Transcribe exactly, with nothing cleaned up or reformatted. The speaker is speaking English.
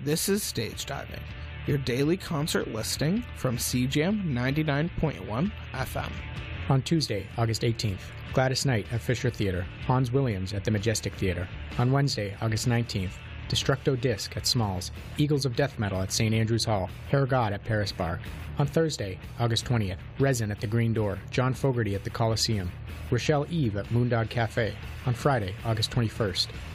This is Stage Diving, your daily concert listing from C J A M ninety-nine point one F M. On Tuesday, August eighteenth, Gladys Knight at Fisher Theater, Hans Williams at the Majestic Theater. On Wednesday, August nineteenth, Destructo Disc at Smalls, Eagles of Death Metal at Saint Andrew's Hall, Hair God at Paris Bar. On Thursday, August twentieth, Resin at the Green Door, John Fogerty at the Coliseum, Rochelle Eve at Moondog Cafe. On Friday, August twenty-first,